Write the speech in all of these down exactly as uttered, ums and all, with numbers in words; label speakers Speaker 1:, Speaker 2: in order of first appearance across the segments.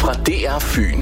Speaker 1: fra D R Fyn.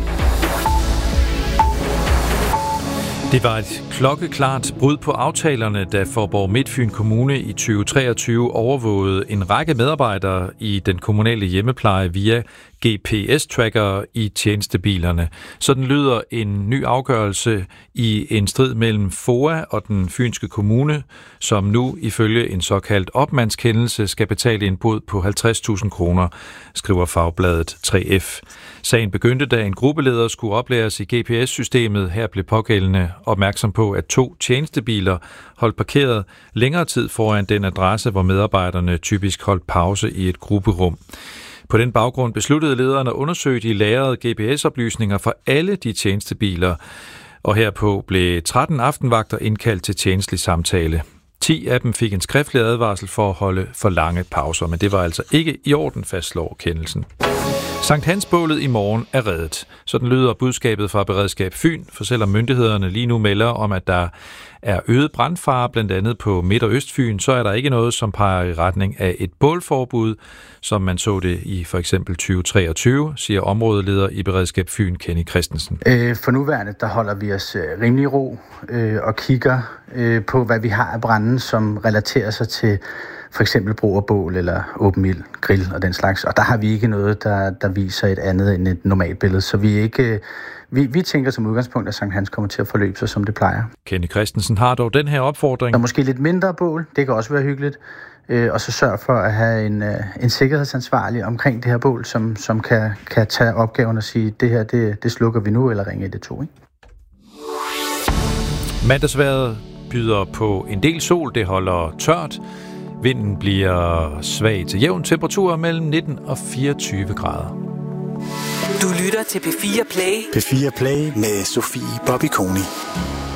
Speaker 2: Det var et klokkeklart brud på aftalerne, da Faaborg Midtfyn Kommune i tyve treogtyve overvågede en række medarbejdere i den kommunale hjemmepleje via G P S-trackere i tjenestebilerne. Sådan lyder en ny afgørelse i en strid mellem F O A og den fynske kommune, som nu ifølge en såkaldt opmandskendelse skal betale en bod på halvtreds tusind kroner, skriver fagbladet tre F. Sagen begyndte, da en gruppeleder skulle oplæres i G P S-systemet. Her blev pågældende opmærksom på, at to tjenestebiler holdt parkeret længere tid foran den adresse, hvor medarbejderne typisk holdt pause i et grupperum. På den baggrund besluttede lederen at undersøge de lagrede G P S-oplysninger for alle de tjenestebiler, og herpå blev tretten aftenvagter indkaldt til tjenestelig samtale. ti af dem fik en skriftlig advarsel for at holde for lange pauser, men det var altså ikke i orden, fastslår kendelsen. Sankt Hans-bålet i morgen er reddet. Sådan lyder budskabet fra Beredskab Fyn, for selvom myndighederne lige nu melder om, at der er øget brandfare blandt andet på Midt- og Østfyn, så er der ikke noget, som peger i retning af et bålforbud, som man så det i for eksempel tyve treogtyve, siger områdeleder i Beredskab Fyn, Kenny Christensen.
Speaker 3: For nuværende, der holder vi os rimelig ro og kigger på, hvad vi har af branden, som relaterer sig til for eksempel brug af bål eller åben ild, grill og den slags. Og der har vi ikke noget, der, der viser et andet end et normalt billede. Så vi ikke... Vi, vi tænker som udgangspunkt, at Sankt Hans kommer til at forløbe sig, som det plejer.
Speaker 2: Kenny Christensen har dog den her opfordring.
Speaker 3: Der er måske lidt mindre bål, det kan også være hyggeligt. Øh, og så sørg for at have en, øh, en sikkerhedsansvarlig omkring det her bål, som, som kan, kan tage opgaven og sige, det her, det, det slukker vi nu, eller ringe et et to. Ikke?
Speaker 2: Mandagsvejret byder på en del sol, det holder tørt. Vinden bliver svag til jævn, temperatur mellem nitten og fireogtyve grader.
Speaker 4: Du lytter til P fire Play.
Speaker 5: P fire Play med Sofie Bobby Koni.